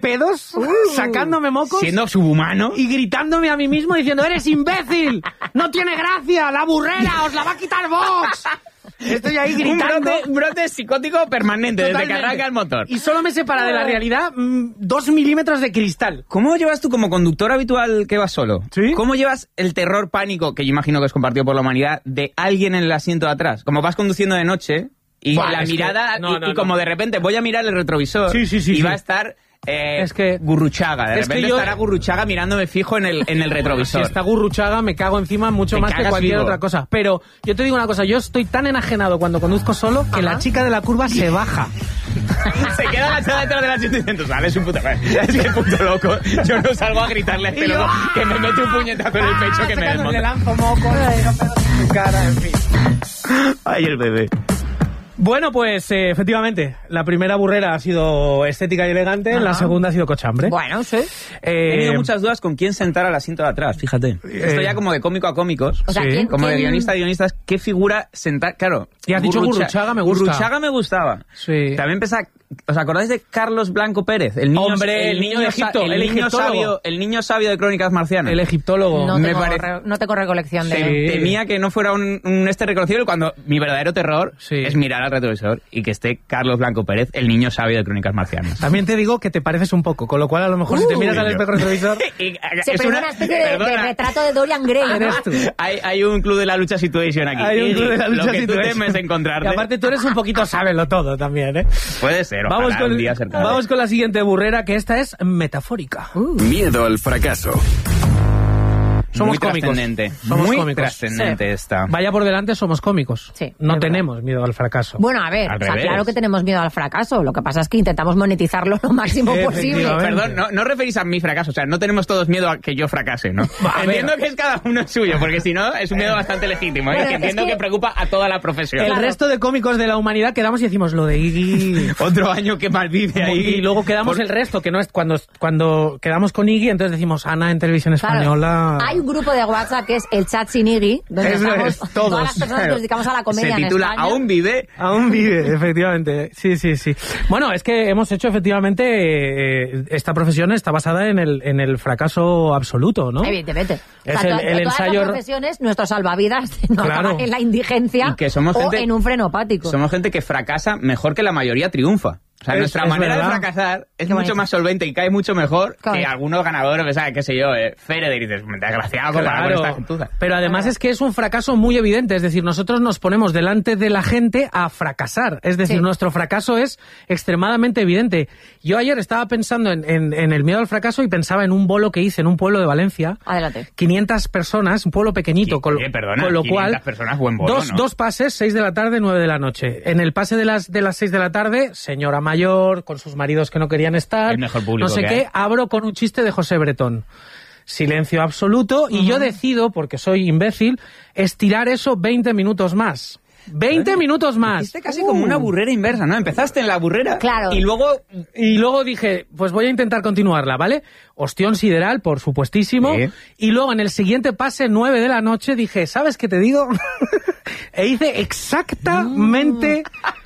pedos, sacándome mocos. Siendo subhumano. Y gritándome a mí mismo diciendo, ¡eres imbécil! ¡No tiene gracia! ¡La burrera! ¡Os la va a quitar Vox! Estoy ahí gritando. Un brote psicótico permanente. Totalmente. Desde que arranca el motor. Y solo me separa de la realidad 2 milímetros de cristal. ¿Cómo llevas tú como conductor habitual que vas solo? ¿Sí? ¿Cómo llevas el terror, pánico, que yo imagino que es compartido por la humanidad, de alguien en el asiento de atrás? Como vas conduciendo de noche y la mirada, y como de repente voy a mirar el retrovisor y va a estar... es que Gurruchaga, de repente estará Gurruchaga mirándome fijo en el retrovisor. Si está Gurruchaga me cago encima mucho más que cualquier otra cosa. Pero yo te digo una cosa, yo estoy tan enajenado cuando conduzco solo que la chica de la curva se baja. Se queda agachada detrás del asiento y dice, sale, es un puto... Es que puto loco. Yo no salgo a gritarle a este loco que me mete un puñetazo en el pecho que me desmonta. Le lanzo moco, en su cara, en fin. Ay, el bebé. Bueno, pues efectivamente, la primera burrera ha sido estética y elegante, la segunda ha sido cochambre. Bueno, sí. He tenido muchas dudas con quién sentar al asiento de atrás, fíjate. Esto ya como de cómico a cómicos, o sea, como de guionista a guionistas, ¿qué figura sentar? Claro. Y has dicho Gurruchaga, me gusta. Gurruchaga me gustaba. Sí. También ¿os acordáis de Carlos Blanco Pérez? El niño, hombre, el niño de Egipto, el niño sabio de Crónicas Marcianas. El egiptólogo. No tengo recolección de... Temía que no fuera un reconocible cuando mi verdadero terror es mirar al retrovisor y que esté Carlos Blanco Pérez, el niño sabio de Crónicas Marcianas. También te digo que te pareces un poco, con lo cual a lo mejor si te miras al espejo retrovisor... es una especie de retrato de Dorian Gray, ¿no? Eres tú. Hay un club de la lucha situation aquí. Hay un club de la lucha lo que situation. tú temes encontrarte. Y aparte tú eres un poquito sábelo todo también, ¿eh? Puede ser, vamos un día cercano. Vamos con la siguiente burrera, que esta es metafórica. Miedo al fracaso. Somos muy cómicos. Trascendente. Somos muy cómicos. trascendente esta. Vaya por delante, somos cómicos. Sí, no tenemos miedo al fracaso. Bueno, a ver, claro que tenemos miedo al fracaso. Lo que pasa es que intentamos monetizarlo lo máximo posible. Perdón, no referís a mi fracaso. O sea, no tenemos todos miedo a que yo fracase, ¿no? Entiendo que es cada uno suyo, porque si no, es un miedo bastante legítimo. Bueno, que entiendo que preocupa a toda la profesión. El resto de cómicos de la humanidad quedamos y decimos lo de Iggy. Otro año que malvive ahí. Y luego quedamos el resto, que no es cuando quedamos con Iggy, entonces decimos Ana en Televisión Española. Hay un grupo de WhatsApp que es el Chat Sin Iggy, donde estamos todas las personas que nos dedicamos a la comedia en España. Se titula ¿Aún vive? Aún vive, efectivamente. Sí. Bueno, es que hemos hecho efectivamente esta profesión está basada en el fracaso absoluto, ¿no? Evidentemente. Es el ensayo. Todas las profesiones, nuestro salvavidas no acaban en la indigencia y que somos o gente, en un frenopático. Somos gente que fracasa mejor que la mayoría triunfa. O sea, nuestra manera de fracasar es mucho más solvente y cae mucho mejor que algunos ganadores, ¿sabes? Qué sé yo, Federer, y dices, desgraciado comparado con esta gentuza. Pero además es que es un fracaso muy evidente, es decir, nosotros nos ponemos delante de la gente a fracasar, es decir, nuestro fracaso es extremadamente evidente. Yo ayer estaba pensando en el miedo al fracaso y pensaba en un bolo que hice en un pueblo de Valencia. Adelante. 500 personas, un pueblo pequeñito, con lo cual personas, buen bolo, dos pases, 6 de la tarde, 9 de la noche. En el pase de las 6 de la tarde, señora mayor, con sus maridos que no querían estar, el mejor público no sé qué, abro con un chiste de José Bretón. Silencio absoluto y yo decido, porque soy imbécil, estirar eso 20 minutos más. 20 minutos más. Hiciste casi como una burrera inversa, ¿no? Empezaste en la burrera y luego dije, pues voy a intentar continuarla, ¿vale? Ostión sideral, por supuestísimo. Sí. Y luego en el siguiente pase, 9 de la noche, dije, ¿sabes qué te digo? E hice exactamente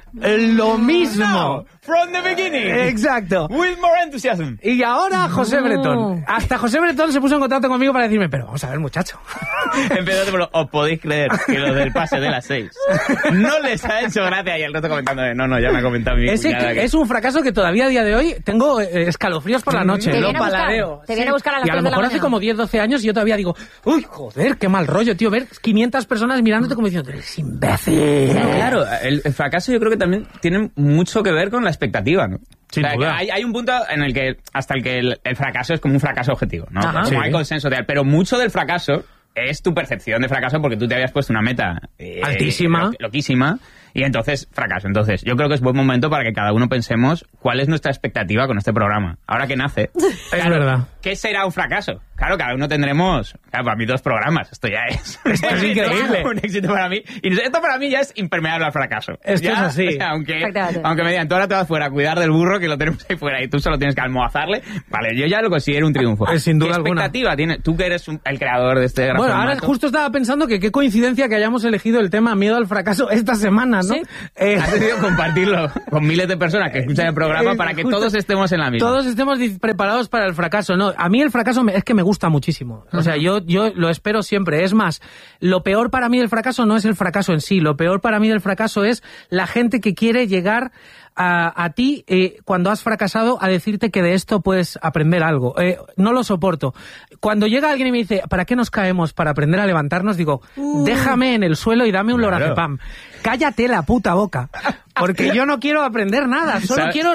lo mismo. No. From the beginning. Exacto. With more enthusiasm. Y ahora José Bretón. Hasta José Bretón se puso en contacto conmigo para decirme, pero vamos a ver, muchacho. Empezaste por, ¿os podéis creer que lo del pase de las 6 no les ha hecho gracia? Y el resto comentando, no, ya me ha comentado mi cuñada. Es un fracaso que todavía a día de hoy tengo escalofríos por la noche. Lo paladeo. Te viene a buscar a las 3 de la mañana. Y a lo mejor hace como 10, 12 años y yo todavía digo, uy, joder, qué mal rollo, tío, ver 500 personas mirándote como diciendo, eres imbécil. Claro, el fracaso yo creo que también tiene mucho que ver con la expectativa, ¿no? Sin duda. Hay un punto en el que hasta el fracaso es como un fracaso objetivo, ¿no? Ajá. Hay consenso real, pero mucho del fracaso es tu percepción de fracaso porque tú te habías puesto una meta altísima, loquísima, y entonces fracaso. Entonces yo creo que es buen momento para que cada uno pensemos cuál es nuestra expectativa con este programa. Ahora que nace, es verdad. ¿Qué será un fracaso? Claro, cada uno tendremos, para mí 2 programas, esto ya es. Esto es increíble. Un éxito para mí. Y esto para mí ya es impermeable al fracaso. Esto es así. O sea, aunque me digan, tú ahora te vas fuera a cuidar del burro que lo tenemos ahí fuera y tú solo tienes que almohazarle, vale, yo ya lo considero un triunfo. Sin duda alguna. ¿Qué expectativa tienes? Tú que eres el creador de este gran formato. Ahora justo estaba pensando que qué coincidencia que hayamos elegido el tema miedo al fracaso esta semana, ¿no? ¿Sí? Has decidido compartirlo con miles de personas que escuchan el programa para que todos estemos en la misma. Todos estemos preparados para el fracaso. No, a mí el fracaso es que me gusta muchísimo. O sea, yo lo espero siempre. Es más, lo peor para mí del fracaso no es el fracaso en sí. Lo peor para mí del fracaso es la gente que quiere llegar a ti cuando has fracasado a decirte que de esto puedes aprender algo. No lo soporto. Cuando llega alguien y me dice, ¿para qué nos caemos? Para aprender a levantarnos, digo, déjame en el suelo y dame un lorazepam. Cállate la puta boca. Porque yo no quiero aprender nada. Solo quiero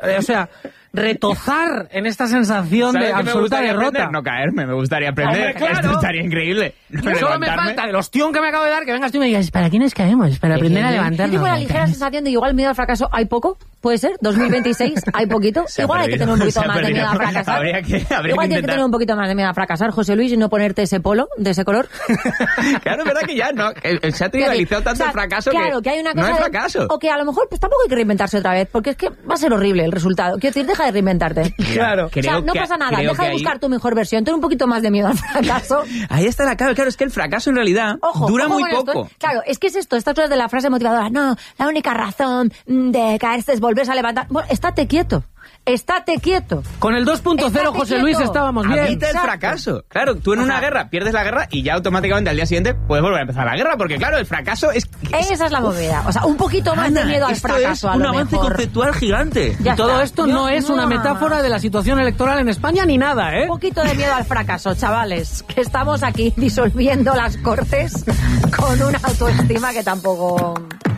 retozar en esta sensación de absoluta derrota. Aprender? No caerme, me gustaría aprender. Claro. Esto estaría increíble. Solo me falta el ostión que me acabo de dar, que vengas tú y me digas, ¿para qué nos caemos? Para aprender a levantarnos. Yo tengo la ligera sensación de que igual el miedo al fracaso hay poco, puede ser, 2026 hay poquito. Igual hay que tener un poquito más de miedo a fracasar. Igual tienes que tener un poquito más de miedo a fracasar, José Luis, y no ponerte ese polo de ese color. Claro, es verdad que ya no. Se ha trivializado tanto el fracaso que hay una cosa no es fracaso. O que a lo mejor pues tampoco hay que reinventarse otra vez, porque es que va a ser horrible el resultado. Quiero decir, deja de reinventarte. Claro. O sea, no pasa nada, deja de buscar tu mejor versión, ten un poquito más de miedo al fracaso. Ahí está la clave, claro, es que el fracaso en realidad dura muy poco. Claro, es que es esto, estas cosas de la frase motivadora, no, la única razón de caerse es volverse a levantar. Bueno, estate quieto. Estate quieto. Con el 2.0, José Luis, estábamos bien. Evita el fracaso. Claro, tú en una guerra pierdes la guerra y ya automáticamente al día siguiente puedes volver a empezar la guerra, porque claro, el fracaso es... Esa es la movida. O sea, un poquito más de miedo al fracaso, es un avance conceptual gigante. Y todo esto no es una metáfora de la situación electoral en España ni nada, ¿eh? Un poquito de miedo al fracaso, chavales. Que estamos aquí disolviendo las Cortes con una autoestima que tampoco...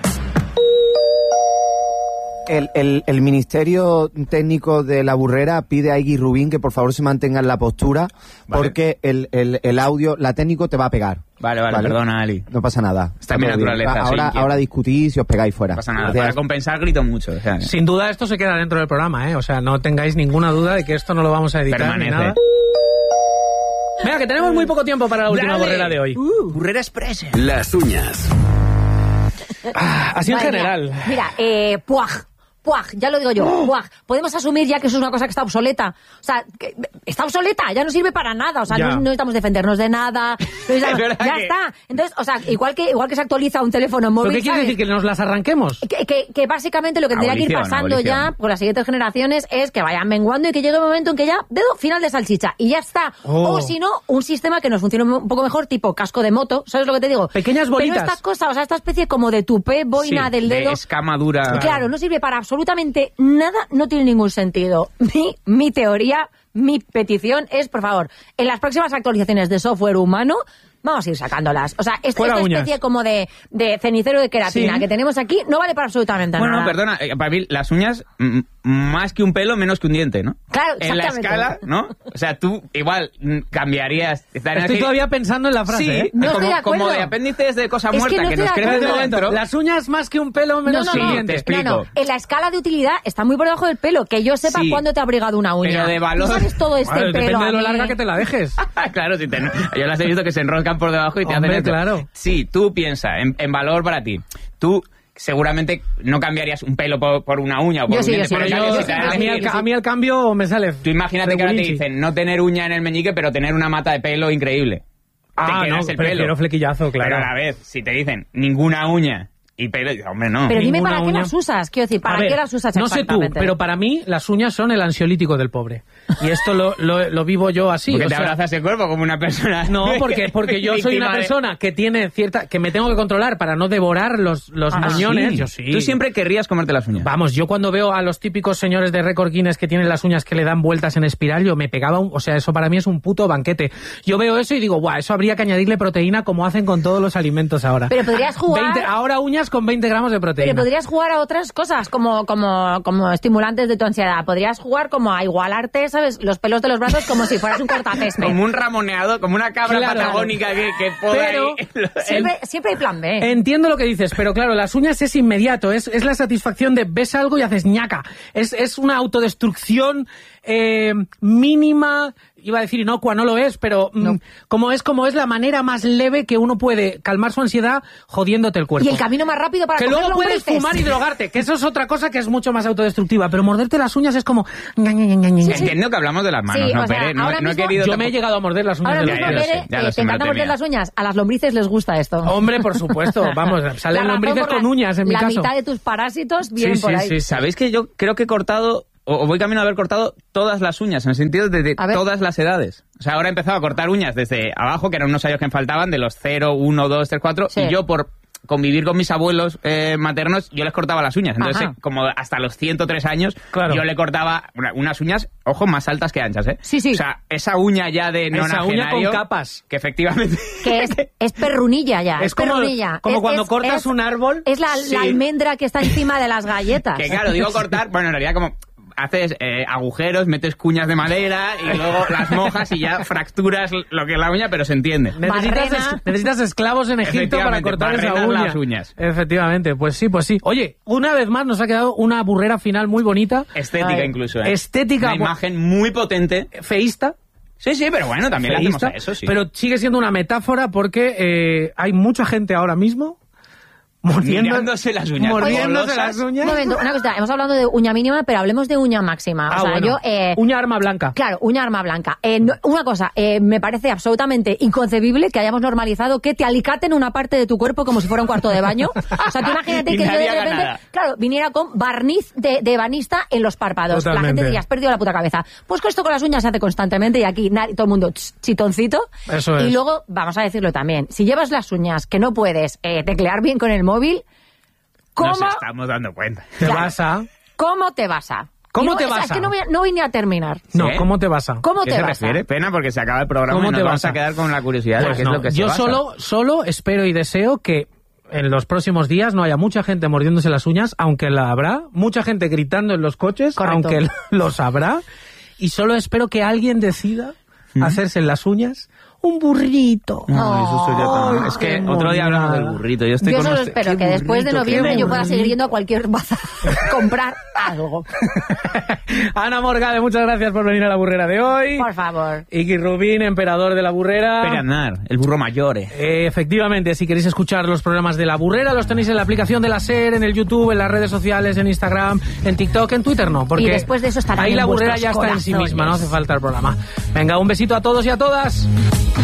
El Ministerio Técnico de la Burrera pide a Iggy Rubín que por favor se mantenga en la postura, porque el audio, la técnico te va a pegar. Vale, perdona, Ali. No pasa nada. Está mi naturaleza. Ahora discutís y os pegáis fuera. No pasa nada. Para compensar grito mucho. O sea, sin duda esto se queda dentro del programa, ¿eh? O sea, no tengáis ninguna duda de que esto no lo vamos a editar. Permanece. Ni nada. Venga, que tenemos muy poco tiempo para la última Burrera de hoy. Burrera Express. Las uñas. Así en general. Mira, puaj, ya lo digo yo, puaj. Podemos asumir ya que eso es una cosa que está obsoleta. O sea, que está obsoleta, ya no sirve para nada. O sea, no necesitamos defendernos de nada. Ya está. Entonces, o sea, igual que se actualiza un teléfono móvil. ¿Pero qué quiere decir? ¿Que nos las arranquemos? Que básicamente lo que tendría que ir pasando ya con las siguientes generaciones es que vayan menguando y que llegue un momento en que ya, dedo final de salchicha. Y ya está. O si no, un sistema que nos funcione un poco mejor, tipo casco de moto. ¿Sabes lo que te digo? Pequeñas bolitas. Pero estas cosas, o sea, esta especie como de tupé, boina del dedo. De escamadura. Claro, no sirve para absolutamente nada, no tiene ningún sentido. Mi teoría, mi petición es, por favor, en las próximas actualizaciones de software humano, vamos a ir sacándolas. O sea, esta especie como de cenicero de queratina que tenemos aquí no vale para absolutamente nada. Bueno, perdona, para mí las uñas, más que un pelo, menos que un diente, ¿no? Claro, en la escala, ¿no? O sea, tú igual cambiarías... Estoy todavía pensando en la frase, ¿eh? No estoy de acuerdo. Como de apéndices de cosa muerta que nos crecen dentro. Las uñas más que un pelo, menos que un diente. Te explico. No, en la escala de utilidad está muy por debajo del pelo. Que yo sepa cuándo te ha abrigado una uña. Pero de valor... ¿Tú sabes todo este pelo? Depende de lo larga que te la dejes. Claro, yo las he visto que se enroscan por debajo y te hacen esto. Claro. Sí, tú piensa en valor para ti. Tú seguramente no cambiarías un pelo por una uña o por un diente. A mí el cambio me sale. Tú imagínate que ahora te dicen no tener uña en el meñique, pero tener una mata de pelo increíble. Te quedas el pelo. Prefiero flequillazo, claro. Pero a la vez, si te dicen ninguna uña y pelo, hombre, no. Pero dime para qué las usas, quiero decir, ¿para qué las usas exactamente? No sé tú, pero para mí las uñas son el ansiolítico del pobre. Y esto lo vivo yo así. Porque te abrazas el cuerpo como una persona. No, porque yo soy una persona que tiene que me tengo que controlar para no devorar los muñones. Sí. Yo sí. Tú siempre querrías comerte las uñas. Vamos, yo cuando veo a los típicos señores de récord Guinness que tienen las uñas que le dan vueltas en espiral, yo me pegaba o sea, eso para mí es un puto banquete. Yo veo eso y digo, guau, eso habría que añadirle proteína como hacen con todos los alimentos ahora. Pero podrías jugar... ahora uñas uñas con 20 gramos de proteína. Pero podrías jugar a otras cosas, como estimulantes de tu ansiedad. Podrías jugar como a igualarte, ¿sabes? Los pelos de los brazos como si fueras un cortacésped. Como un ramoneado, como una cabra patagónica que poda. Pero siempre hay plan B. Entiendo lo que dices, pero claro, las uñas es inmediato, es la satisfacción de ves algo y haces ñaca. Es una autodestrucción mínima, iba a decir inocua, no lo es, pero no. Como es la manera más leve que uno puede calmar su ansiedad jodiéndote el cuerpo. Y el camino más rápido para que luego puedes fumar y drogarte, que eso es otra cosa que es mucho más autodestructiva, pero morderte las uñas es como... Entiendo que hablamos de las manos, sí, Pere, no he querido... Yo me he llegado a morder las uñas. Ahora mismo, Pere, te encanta morder las uñas. A las lombrices les gusta esto. Hombre, por supuesto, vamos, salen lombrices con uñas en mi caso. La mitad de tus parásitos vienen por ahí. Sí, ¿sabéis que yo creo que he cortado... O voy camino a haber cortado todas las uñas, en el sentido de todas las edades. O sea, ahora he empezado a cortar uñas desde abajo, que eran unos años que me faltaban, de los 0, 1, 2, 3, 4, y yo por convivir con mis abuelos maternos, yo les cortaba las uñas. Entonces, como hasta los 103 años, yo le cortaba unas uñas, ojo, más altas que anchas, ¿eh? Sí. O sea, esa uña ya de nonagenario... Esa uña con capas. Que efectivamente... Que es perrunilla ya, es perrunilla. Como cuando cortas un árbol... Es la almendra que está encima de las galletas. Que claro, digo cortar, bueno, en realidad como... Haces agujeros, metes cuñas de madera y luego las mojas y ya fracturas lo que es la uña, pero se entiende. Necesitas esclavos en Egipto para cortar esa uña. Las uñas. Efectivamente, pues sí. Oye, una vez más nos ha quedado una burrera final muy bonita. Estética incluso, ¿eh? Estética. Una imagen muy potente. Feísta. Sí, pero bueno, también le hacemos eso, sí. Pero sigue siendo una metáfora porque hay mucha gente ahora mismo mordiéndose las uñas. Mordiéndose las uñas. Un momento, una cosa, hemos hablado de uña mínima, pero hablemos de uña máxima. Uña arma blanca. Claro, uña arma blanca. Una cosa, me parece absolutamente inconcebible que hayamos normalizado que te alicaten una parte de tu cuerpo como si fuera un cuarto de baño. O sea, tú imagínate que yo de repente, viniera con barniz de ebanista en los párpados. Totalmente. La gente diría, has perdido la puta cabeza. Pues que esto con las uñas se hace constantemente y aquí todo el mundo chitoncito. Eso es. Y luego, vamos a decirlo también, si llevas las uñas que no puedes teclear bien con el móvil, ¿cómo nos estamos dando cuenta? ¿Cómo te vas a? ¿Cómo te vas a? Es que no vine a terminar. No, ¿cómo te vas a? ¿Cómo te vas a? ¿Qué se refiere? Pena porque se acaba el programa y nos vamos a quedar con la curiosidad de qué es lo que se basa. Yo solo espero y deseo que en los próximos días no haya mucha gente mordiéndose las uñas, aunque la habrá, mucha gente gritando en los coches, correcto, aunque los habrá, y solo espero que alguien decida hacerse en las uñas un burrito. No, eso sería tan... Es que otro día hablamos del burrito. Yo solo espero que después de noviembre yo pueda seguir yendo a cualquier bazar a comprar algo. Ana Morgade, muchas gracias por venir a la burrera de hoy. Por favor. Iggy Rubín, emperador de la burrera. Pere Aznar, el burro mayor. Efectivamente, si queréis escuchar los programas de la burrera, los tenéis en la aplicación de la SER, en el YouTube, en las redes sociales, en Instagram, en TikTok, en Twitter no. Porque y después de eso estará ahí la burrera ya está en sí misma, no hace falta el programa. Venga, un besito a todos y a todas.